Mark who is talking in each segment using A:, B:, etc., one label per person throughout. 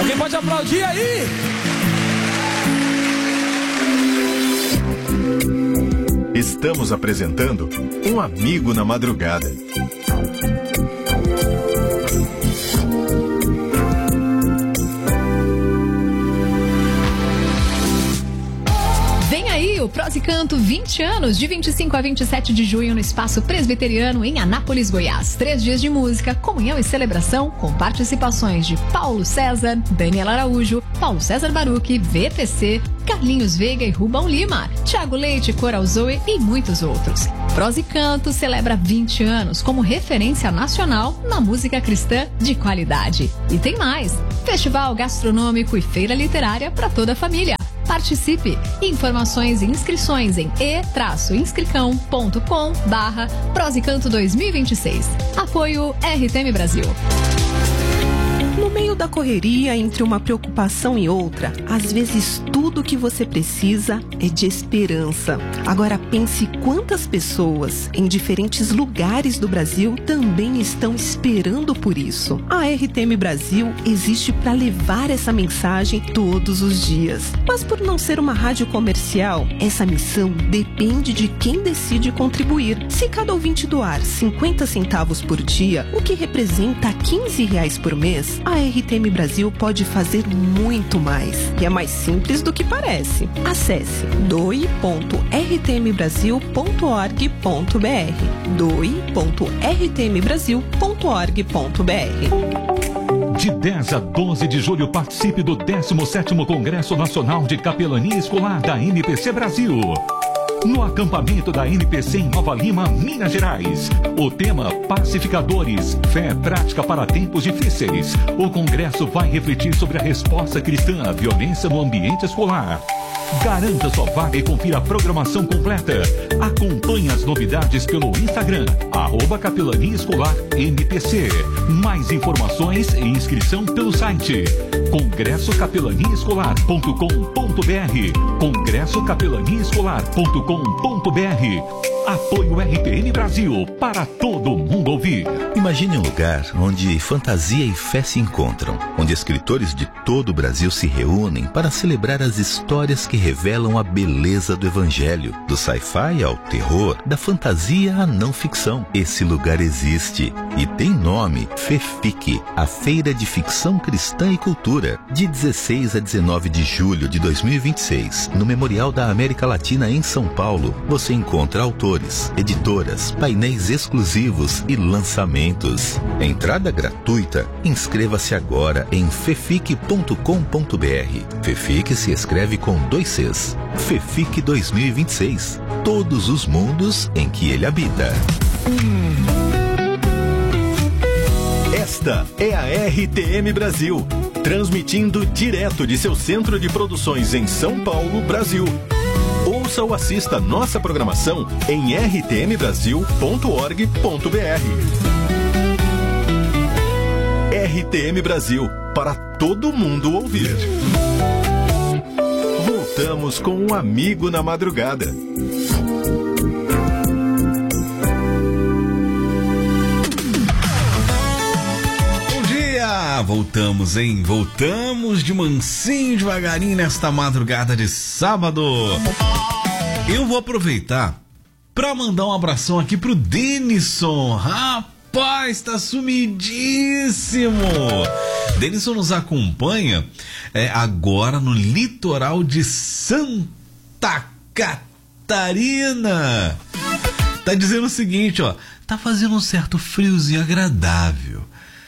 A: Alguém pode aplaudir aí?
B: Estamos apresentando Um Amigo na Madrugada.
C: Vem aí o Prosa e Canto 20 anos, de 25 a 27 de junho no Espaço Presbiteriano em Anápolis, Goiás. 3 dias de música, comunhão e celebração com participações de Paulo César, Daniela Araújo, Paulo César Baruch, VPC, Carlinhos Veiga e Rubão Lima, Thiago Leite, Coral Zoe e muitos outros. Prosa e Canto celebra 20 anos como referência nacional na música cristã de qualidade. E tem mais, festival gastronômico e feira literária para toda a família. Participe! Informações e inscrições em e-inscricão.com/Prosa e Canto 2026. Apoio RTM Brasil.
D: No meio da correria, entre uma preocupação e outra, às vezes tudo que você precisa é de esperança. Agora pense quantas pessoas em diferentes lugares do Brasil também estão esperando por isso. A RTM Brasil existe para levar essa mensagem todos os dias. Mas por não ser uma rádio comercial, essa missão depende de quem decide contribuir. Se cada ouvinte doar 50 centavos por dia, o que representa R$15 por mês, a RTM Brasil pode fazer muito mais. E é mais simples do que parece. Acesse doe.rtmbrasil.org.br doe.rtmbrasil.org.br.
E: De 10 a 12 de julho, participe do 17º Congresso Nacional de Capelania Escolar da NPC Brasil. No acampamento da NPC em Nova Lima, Minas Gerais. O tema Pacificadores, fé prática para tempos difíceis. O congresso vai refletir sobre a resposta cristã à violência no ambiente escolar. Garanta sua vaga e confira a programação completa. Acompanhe as novidades pelo Instagram, @Capelania Escolar NPC. Mais informações e inscrição pelo site congressocapelaniaescolar.com.br congressocapelaniaescolar.com.br. Apoio RTM Brasil, para todo mundo ouvir.
F: Imagine um lugar onde fantasia e fé se encontram, onde escritores de todo o Brasil se reúnem para celebrar as histórias que revelam a beleza do Evangelho, do sci-fi ao terror, da fantasia à não ficção. Esse lugar existe e tem nome: FEFIC, a Feira de Ficção Cristã e Cultura, de 16 a 19 de julho de 2026, no Memorial da América Latina em São Paulo. Você encontra autores, editoras, painéis exclusivos e lançamentos. Entrada gratuita. Inscreva-se agora em fefic.com.br. FEFIC se escreve com 2 Cs. FEFIC 2026. Todos os mundos em que ele habita.
B: Esta é a RTM Brasil, transmitindo direto de seu centro de produções em São Paulo, Brasil. Ouça ou assista nossa programação em rtmbrasil.org.br. RTM Brasil, para todo mundo ouvir. Voltamos com Um Amigo na Madrugada.
G: Voltamos, hein? Voltamos de mansinho, devagarinho nesta madrugada de sábado. Eu vou aproveitar pra mandar um abração aqui pro Denison. Rapaz, tá sumidíssimo. Denison nos acompanha agora no litoral de Santa Catarina. Tá dizendo o seguinte, ó: tá fazendo um certo friozinho agradável.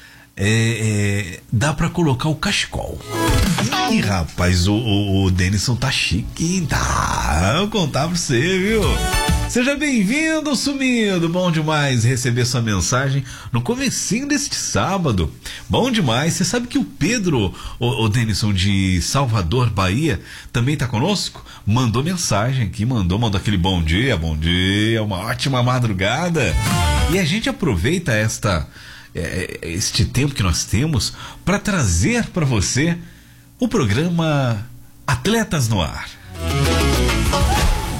G: Dá pra colocar o cachecol. Ih, rapaz, o Denison tá chique. Tá, eu vou contar pra você, viu? Seja bem-vindo, sumido. Bom demais receber sua mensagem no comecinho deste sábado. Bom demais. Você sabe que o Pedro, o Denison, de Salvador, Bahia, também tá conosco? Mandou mensagem aqui, mandou aquele bom dia, uma ótima madrugada. E a gente aproveita este tempo que nós temos para trazer para você o programa Atletas no Ar.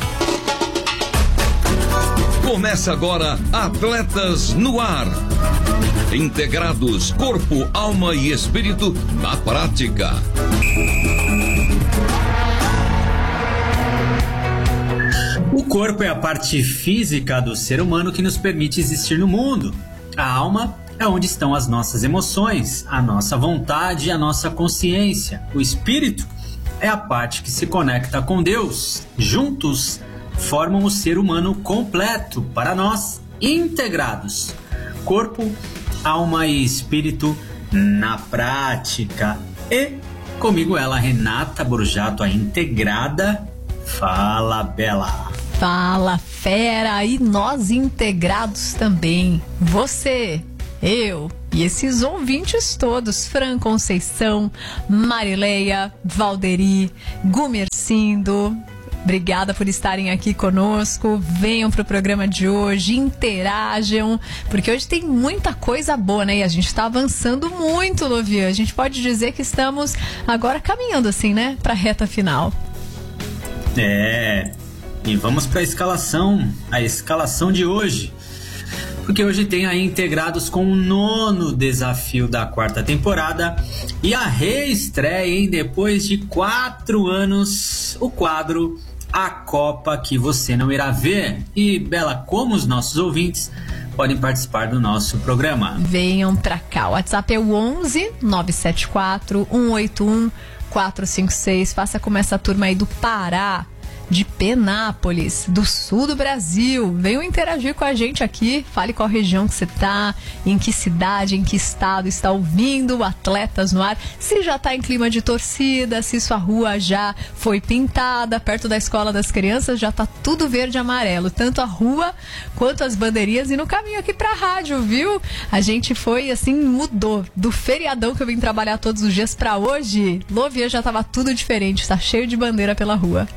H: Começa agora Atletas no Ar.
A: Integrados, corpo, alma e espírito na prática.
H: O corpo é a parte física do ser humano que nos permite existir no mundo. A alma é onde estão as nossas emoções, a nossa vontade e a nossa consciência. O espírito é a parte que se conecta com Deus. Juntos formam o ser humano completo, para nós, integrados. Corpo, alma e espírito na prática. E comigo ela, Renata Borjato, a integrada. Fala, Bela.
C: Fala, fera, e nós integrados também. Você, eu e esses ouvintes todos, Fran Conceição, Marileia, Valderi, Gumercindo. Obrigada por estarem aqui conosco. Venham pro programa de hoje, interajam, porque hoje tem muita coisa boa, né? E a gente tá avançando muito, Lovia. A gente pode dizer que estamos agora caminhando assim, né? Pra reta final.
H: E vamos para a escalação de hoje, porque hoje tem aí integrados com o 9º desafio da 4ª temporada e a reestreia, hein, depois de 4 anos, o quadro A Copa que Você Não Irá Ver. E, Bela, como os nossos ouvintes podem participar do nosso programa?
C: Venham pra cá, o WhatsApp é o 11 974 181 456. Faça como essa turma aí do Pará, de Penápolis, do sul do Brasil. Venham interagir com a gente aqui. Fale qual região que você tá, em que cidade, em que estado está ouvindo Atletas no Ar. Se já tá em clima de torcida, se sua rua já foi pintada, perto da escola das crianças já tá tudo verde e amarelo, tanto a rua quanto as bandeirinhas. E no caminho aqui pra rádio, viu? A gente foi assim, mudou do feriadão que eu vim trabalhar todos os dias pra hoje. Lovia, já tava tudo diferente, tá cheio de bandeira pela rua.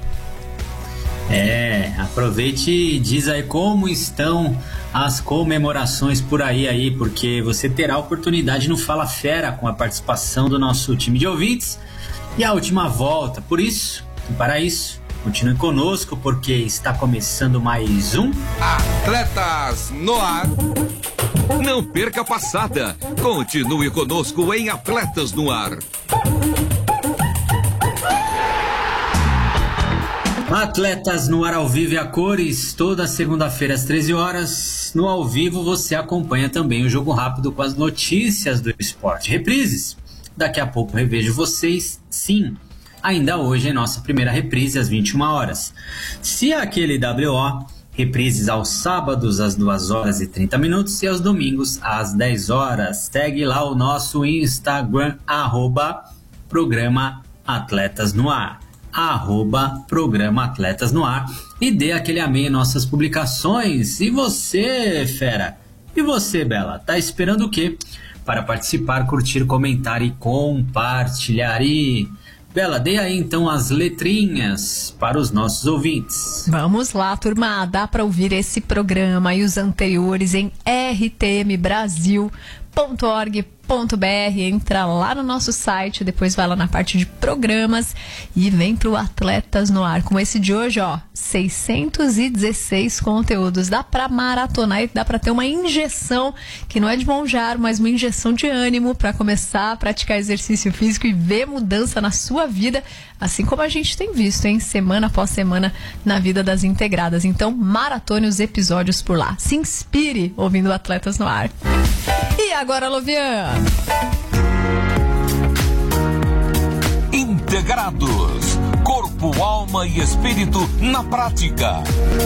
H: Aproveite e diz aí como estão as comemorações por aí, porque você terá a oportunidade no Fala Fera com a participação do nosso time de ouvintes e a última volta. Por isso, e para isso, continue conosco, porque está começando mais um
A: Atletas no Ar. Não perca a passada. Continue conosco em Atletas no Ar.
H: Atletas no Ar ao vivo e a cores, toda segunda-feira às 13 horas. No ao vivo você acompanha também o Jogo Rápido com as notícias do esporte. Reprises. Daqui a pouco revejo vocês, sim, ainda hoje em nossa primeira reprise às 21 horas. Se aquele WO, reprises aos sábados às 2h30 e aos domingos às 10 horas. Segue lá o nosso Instagram, @programa Atletas no Ar. @programa Atletas no Ar, e dê aquele amém em nossas publicações. E você, fera? E você, Bela? Tá esperando o quê? Para participar, curtir, comentar e compartilhar. E, Bela, dê aí então as letrinhas para os nossos ouvintes.
C: Vamos lá, turma. Dá para ouvir esse programa e os anteriores em rtmbrasil.org.br. Entra lá no nosso site, depois vai lá na parte de programas e vem pro Atletas no Ar. Com esse de hoje, 616 conteúdos. Dá pra maratonar e dá pra ter uma injeção, que não é de monjar, mas uma injeção de ânimo pra começar a praticar exercício físico e ver mudança na sua vida, assim como a gente tem visto, hein? Semana após semana na vida das integradas. Então, maratone os episódios por lá. Se inspire ouvindo Atletas no Ar. E agora, Lovian?
A: Integrados, corpo, alma e espírito na prática.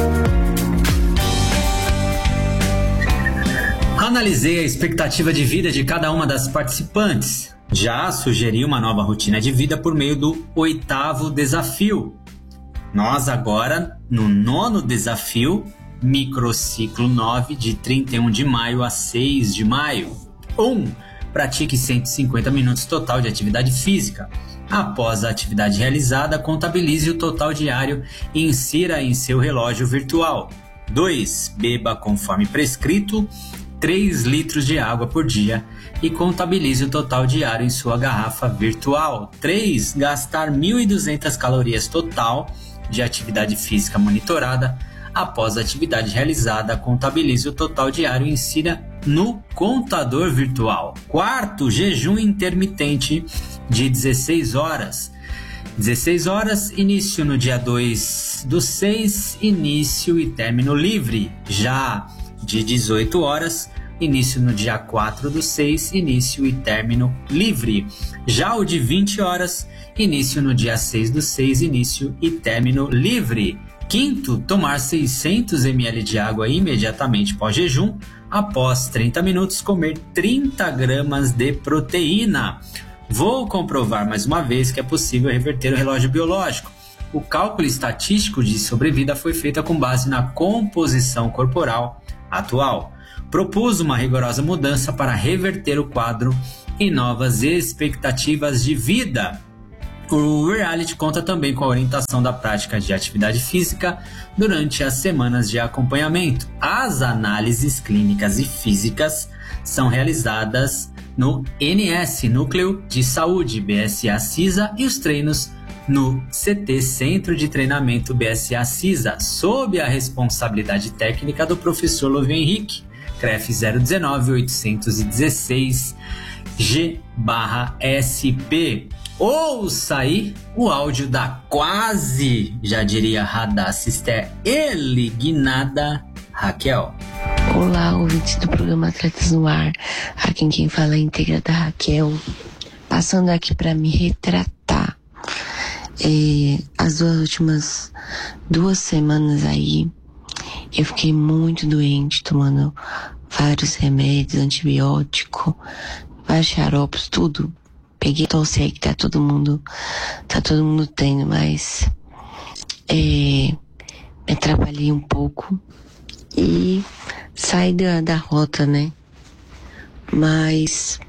H: Analisei a expectativa de vida de cada uma das participantes. Já sugeri uma nova rotina de vida por meio do 8º desafio. Nós agora, no 9º desafio, microciclo 9, de 31 de maio a 6 de maio. 1. Pratique 150 minutos total de atividade física. Após a atividade realizada, contabilize o total diário e insira em seu relógio virtual. 2. Beba conforme prescrito 3 litros de água por dia e contabilize o total diário em sua garrafa virtual. 3. Gastar 1.200 calorias total de atividade física monitorada Após a atividade realizada, contabilize o total diário e insira no contador virtual. Quarto, jejum intermitente de 16 horas. 16 horas, início no dia 2/6, início e término livre. Já de 18 horas, início no dia 4/6, início e término livre. Já o de 20 horas, início no dia 6/6, início e término livre. Quinto, tomar 600 ml de água imediatamente pós-jejum. Após 30 minutos, comer 30 gramas de proteína. Vou comprovar mais uma vez que é possível reverter o relógio biológico. O cálculo estatístico de sobrevida foi feito com base na composição corporal atual. Propus uma rigorosa mudança para reverter o quadro e novas expectativas de vida. O reality conta também com a orientação da prática de atividade física durante as semanas de acompanhamento. As análises clínicas e físicas são realizadas no NS, Núcleo de Saúde, BSA-CISA, e os treinos no CT, Centro de Treinamento BSA-CISA, sob a responsabilidade técnica do professor Lovio Henrique, CREF 019-816 G/SP. Ouça aí o áudio da quase, já diria Radar-Sister elignada Raquel.
I: Olá, ouvintes do programa Atletas no Ar. Aqui quem fala é a íntegra da Raquel. Passando aqui para me retratar. As últimas 2 semanas aí, eu fiquei muito doente, tomando vários remédios, antibiótico, vários xaropes, tudo. Peguei tosse aí que tá todo mundo tendo, mas me atrapalhei um pouco e saí da rota, né? Mas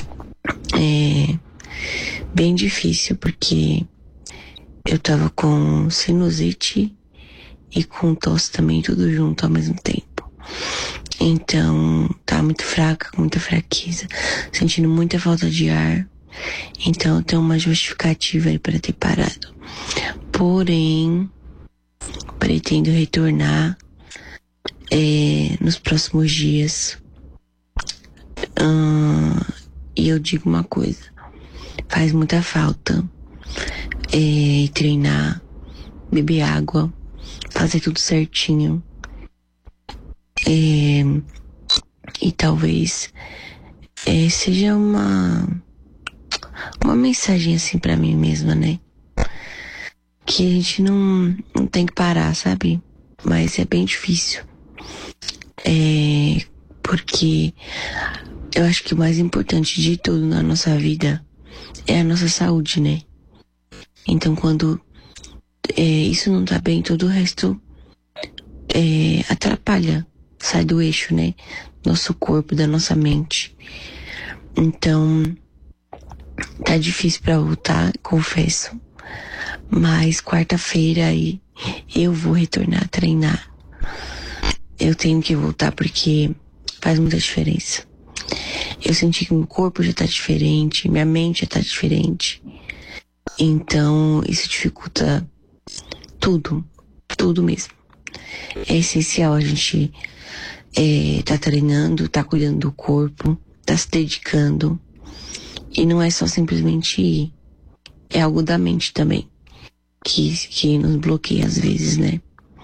I: bem difícil porque eu tava com sinusite e com tosse também, tudo junto ao mesmo tempo. Então, tava muito fraca, com muita fraqueza, sentindo muita falta de ar. Então, eu tenho uma justificativa aí para ter parado. Porém, pretendo retornar nos próximos dias. E eu digo uma coisa: faz muita falta treinar, beber água, fazer tudo certinho. E talvez seja uma mensagem assim pra mim mesma, né? Que a gente não tem que parar, sabe? Mas é bem difícil. Porque eu acho que o mais importante de tudo na nossa vida é a nossa saúde, né? Então quando isso não tá bem, todo o resto atrapalha, sai do eixo, né? Nosso corpo, da nossa mente. Então tá difícil pra voltar, confesso. Mas quarta-feira aí eu vou retornar a treinar. Eu tenho que voltar porque faz muita diferença. Eu senti que meu corpo já tá diferente, minha mente já tá diferente. Então isso dificulta tudo mesmo. É essencial a gente tá treinando, tá cuidando do corpo, tá se dedicando. E não é só simplesmente ir. É algo da mente também, que nos bloqueia às vezes, né?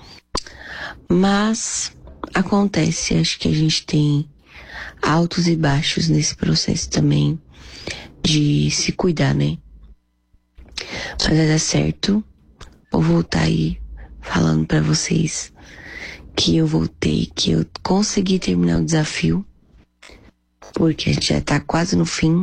I: Mas acontece, acho que a gente tem altos e baixos nesse processo também de se cuidar, né? Mas vai dar certo. Vou voltar aí falando pra vocês que eu voltei, que eu consegui terminar o desafio, porque a gente já tá quase no fim.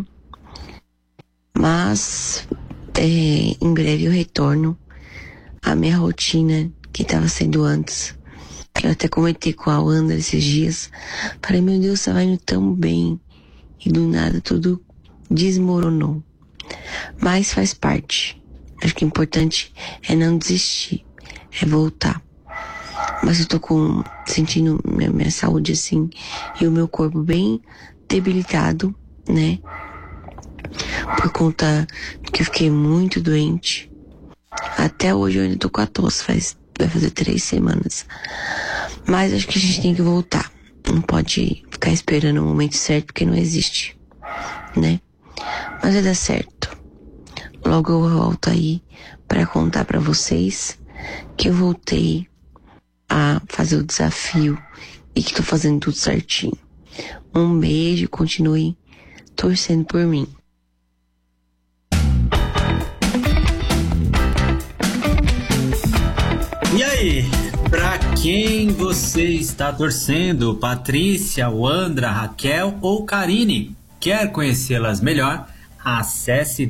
I: Mas em breve eu retorno à minha rotina que estava sendo antes. Eu até comentei com a Wanda esses dias. Falei, meu Deus, tá indo tão bem. E do nada tudo desmoronou. Mas faz parte. Acho que o importante é não desistir. É voltar. Mas eu tô sentindo minha saúde assim. E o meu corpo bem debilitado, né? Por conta que eu fiquei muito doente. Até hoje eu ainda tô com a tosse. Faz Vai fazer 3 semanas. Mas acho que a gente tem que voltar. Não pode ficar esperando o momento certo, porque não existe, né? Mas vai dar certo. Logo eu volto aí para contar para vocês que eu voltei a fazer o desafio e que tô fazendo tudo certinho. Um beijo, continue torcendo por mim.
H: E aí, pra quem você está torcendo? Patrícia, Wandra, Raquel ou Karine? Quer conhecê-las melhor? Acesse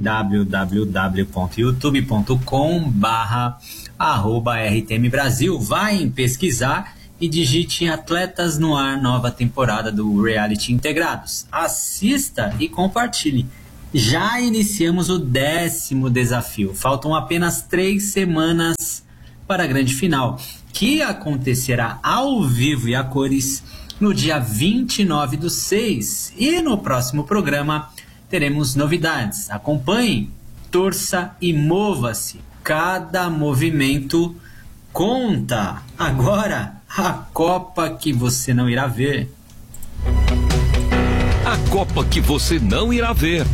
H: www.youtube.com/@RTM Brasil. Vai em pesquisar e digite Atletas no Ar, nova temporada do Reality Integrados. Assista e compartilhe. Já iniciamos o 10º desafio. Faltam apenas 3 semanas para a grande final, que acontecerá ao vivo e a cores no dia 29/6. E no próximo programa teremos novidades. Acompanhe, torça e mova-se. Cada movimento conta. Agora, a Copa que você não irá ver.
A: A Copa que você não irá ver.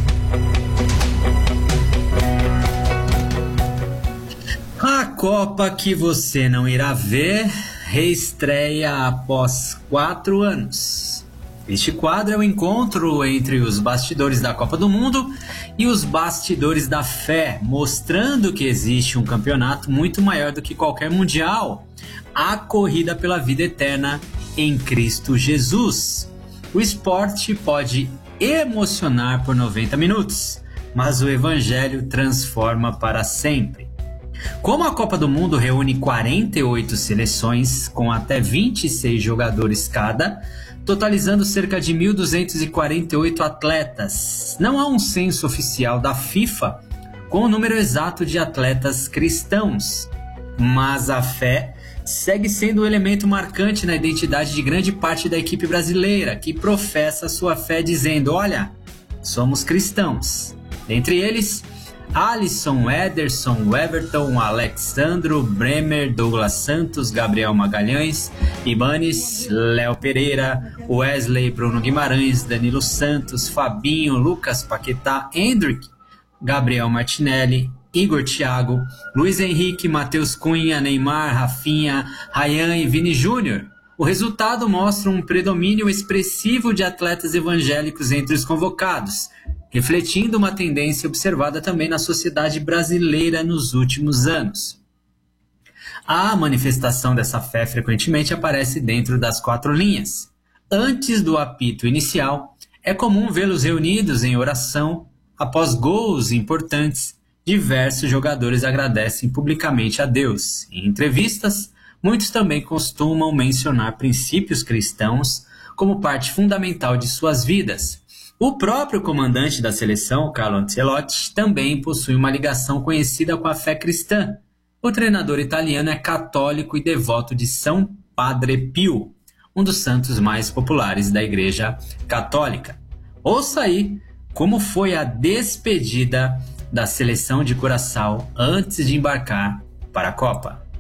H: A Copa que você não irá ver reestreia após 4 anos. Este quadro é o encontro entre os bastidores da Copa do Mundo e os bastidores da fé, mostrando que existe um campeonato muito maior do que qualquer mundial, a corrida pela vida eterna em Cristo Jesus. O esporte pode emocionar por 90 minutos, mas o evangelho transforma para sempre. Como a Copa do Mundo reúne 48 seleções com até 26 jogadores cada, totalizando cerca de 1.248 atletas, não há um censo oficial da FIFA com o número exato de atletas cristãos, mas a fé segue sendo um elemento marcante na identidade de grande parte da equipe brasileira, que professa sua fé dizendo: olha, somos cristãos. Dentre eles, Alisson, Ederson, Everton, Alexandro, Bremer, Douglas Santos, Gabriel Magalhães, Ibanes, Léo Pereira, Wesley, Bruno Guimarães, Danilo Santos, Fabinho, Lucas Paquetá, Hendrick, Gabriel Martinelli, Igor Thiago, Luiz Henrique, Matheus Cunha, Neymar, Rafinha, Ryan e Vini Júnior. O resultado mostra um predomínio expressivo de atletas evangélicos entre os convocados, refletindo uma tendência observada também na sociedade brasileira nos últimos anos. A manifestação dessa fé frequentemente aparece dentro das 4 linhas. Antes do apito inicial, é comum vê-los reunidos em oração. Após gols importantes, diversos jogadores agradecem publicamente a Deus. Em entrevistas, muitos também costumam mencionar princípios cristãos como parte fundamental de suas vidas. O próprio comandante da seleção, Carlo Ancelotti, também possui uma ligação conhecida com a fé cristã. O treinador italiano é católico e devoto de São Padre Pio, um dos santos mais populares da Igreja Católica. Ouça aí como foi a despedida da seleção de Curaçao antes de embarcar para a Copa.